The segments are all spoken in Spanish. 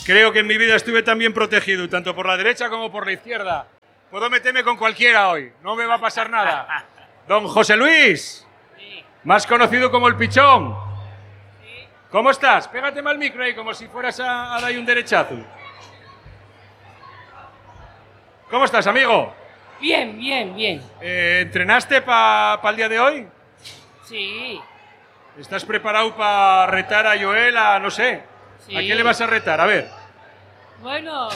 Creo que en mi vida estuve tan bien protegido, tanto por la derecha como por la izquierda. Puedo meterme con cualquiera hoy, no me va a pasar nada. Don José Luis, Sí, más conocido como el Pichón. sí. ¿Cómo estás? Pégate mal el micro ahí, como si fueras a dar un derechazo. ¿Cómo estás, amigo? Bien, bien, bien. ¿Entrenaste para el día de hoy? Sí, ¿Estás preparado para retar a Joel a, no sé, sí. a qué le vas a retar? A ver. Bueno,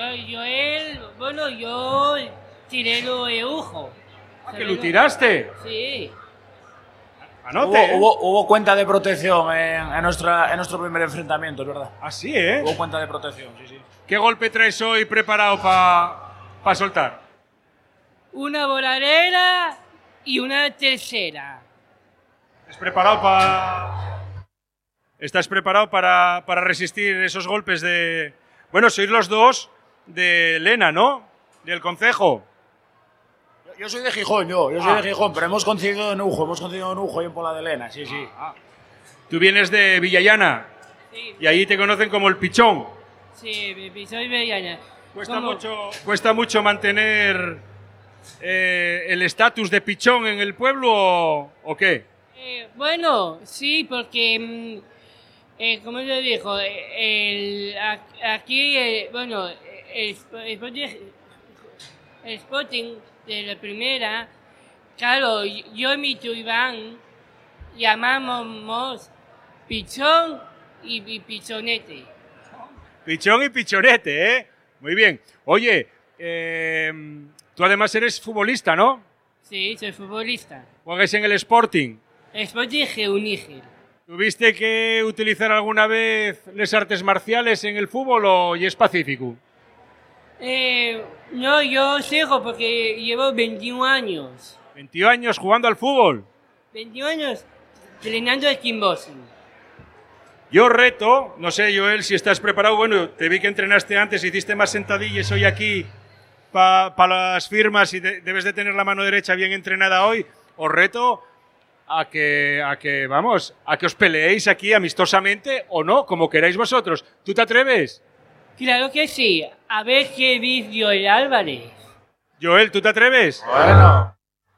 yo tiré lo de ojo. ¿A que lo tiraste? Sí. Anote. Hubo cuenta de protección en nuestro primer enfrentamiento, es verdad. Ah, sí, ¿eh? Hubo cuenta de protección, sí, sí. ¿Qué golpe traes hoy preparado para soltar? Una voladera y una tercera. ¿Estás preparado para resistir esos golpes de... Bueno, sois los dos de Lena, ¿no? Del concejo. Yo soy de Gijón, yo soy de Gijón, pero hemos conseguido en Ujo y en Pola de Lena, sí, sí. Tú vienes de Villallana Sí, y ahí te conocen como el Pichón. sí, soy vegana. ¿Cuesta mucho mantener el estatus de Pichón en el pueblo o qué? Bueno, sí, porque, como yo dijo, aquí, el Sporting de la primera, claro, yo y mi tío Iván llamamos Pichón y Pichonete. Pichón y Pichonete, ¿eh? Muy bien. Oye, tú además eres futbolista, ¿no? Sí, soy futbolista. Juegas en el Sporting. Sporting Geunígel. ¿Tuviste que utilizar alguna vez las artes marciales en el fútbol o y es pacífico? No, yo sigo porque llevo 21 años. 21 años jugando al fútbol. 21 años entrenando al kickboxing. Yo reto, no sé, Joel, si estás preparado. Bueno, te vi que entrenaste antes, hiciste más sentadillas hoy aquí para las firmas y debes de tener la mano derecha bien entrenada hoy. Os reto a que os peleéis aquí amistosamente o no, como queráis vosotros. ¿Tú te atreves? Claro que sí. A ver qué dice Joel Álvarez. Joel, ¿tú te atreves? Bueno.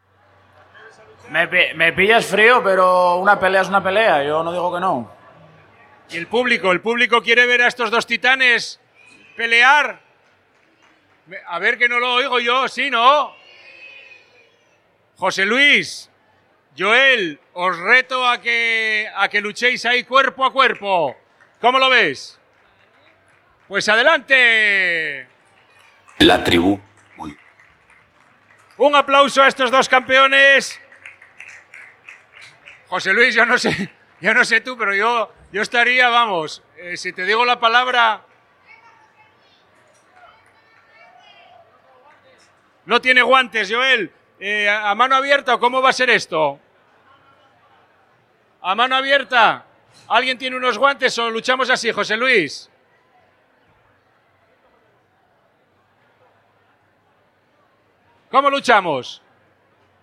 Me pillas frío, pero una pelea es una pelea, yo no digo que no. ¿Y el público quiere ver a estos dos titanes pelear? A ver que no lo oigo yo, ¿sí, no? José Luis, Joel, os reto a que luchéis ahí cuerpo a cuerpo. ¿Cómo lo ves? Pues adelante. La tribu. Uy. Un aplauso a estos dos campeones. José Luis, yo no sé tú, pero yo estaría, vamos, si te digo la palabra... No tiene guantes, Joel. ¿A mano abierta o cómo va a ser esto? ¿A mano abierta? ¿Alguien tiene unos guantes o luchamos así, José Luis? ¿Cómo luchamos?